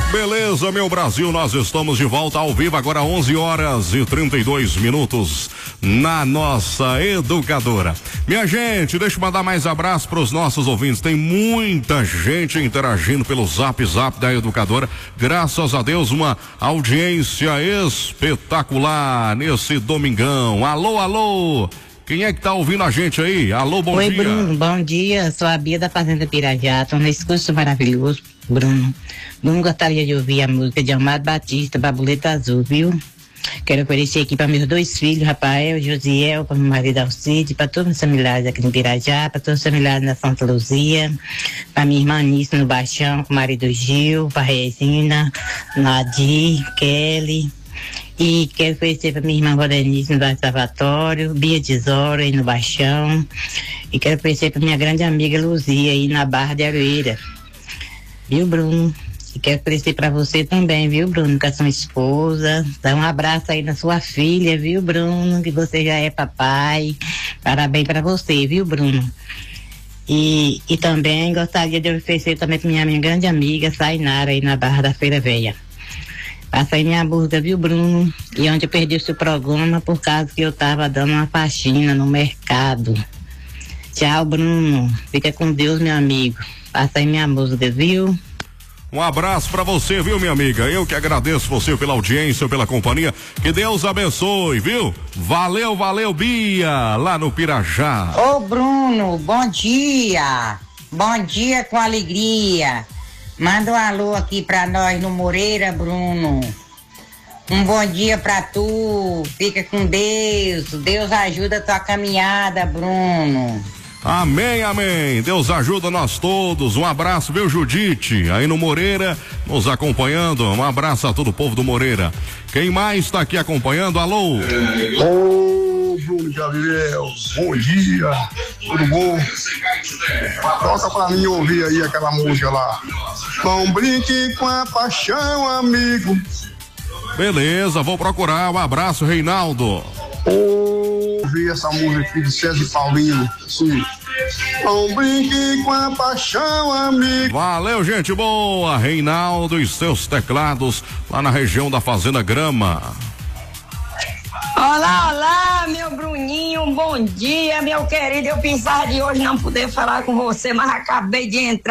Beleza, meu Brasil, nós estamos de volta ao vivo agora 11h32 na nossa Educadora. Minha gente, deixa eu mandar mais abraço para os nossos ouvintes. Tem muita gente interagindo pelo Zap da Educadora. Graças a Deus, uma audiência espetacular nesse domingão. Alô, alô! Quem é que tá ouvindo a gente aí? Alô, bom dia. Oi, Bruno, bom dia. Sou a Bia da Fazenda Pirajá. Tô nesse curso maravilhoso, Bruno. Bruno, gostaria de ouvir a música de Amado Batista, Babuleta Azul, viu? Quero oferecer aqui para meus 2 filhos, Rafael e Josiel, para meu marido Alcide, para todos os familiares aqui no Pirajá, para todos os familiares na Santa Luzia, para minha irmã Nice no Baixão, com o marido Gil, para Regina, Nadir, Kelly. E quero oferecer para minha irmã Rodenice no Bairro Salvatório, Bia Tesoura aí no Baixão. E quero oferecer para minha grande amiga Luzia aí na Barra de Aroeira. Viu, Bruno? E quero oferecer para você também, viu, Bruno? Com a sua esposa. Dá um abraço aí na sua filha, viu, Bruno? Que você já é papai. Parabéns para você, viu, Bruno? E também gostaria de oferecer também para minha grande amiga Sainara aí na Barra da Feira Velha. Passa aí minha música, viu, Bruno? E onde eu perdi o seu programa por causa que eu tava dando uma faxina no mercado. Tchau, Bruno. Fica com Deus, meu amigo. Passa aí minha música, viu? Um abraço pra você, viu, minha amiga? Eu que agradeço você pela audiência, pela companhia. Que Deus abençoe, viu? Valeu, valeu, Bia, lá no Pirajá. Ô, Bruno, bom dia. Bom dia com alegria. Manda um alô aqui pra nós no Moreira, Bruno. Um bom dia pra tu. Fica com Deus. Deus ajuda a tua caminhada, Bruno. Amém, amém. Deus ajuda nós todos. Um abraço, viu, Judite? Aí no Moreira, nos acompanhando. Um abraço a todo o povo do Moreira. Quem mais está aqui acompanhando? Alô? Ô, Bruno Gabriel, bom dia. Tudo bom? Toca pra mim ouvir aí aquela música lá. Não brinque com a paixão, amigo. Beleza, vou procurar. Um abraço, Reinaldo. Ouvi essa música aqui de César e Paulinho. Sim. Não brinque com a paixão, amigo. Valeu, gente boa. Reinaldo e seus teclados lá na região da Fazenda Grama. Olá, olá, meu Bruninho, bom dia, meu querido. Eu pensava de hoje não poder falar com você, mas acabei de entrar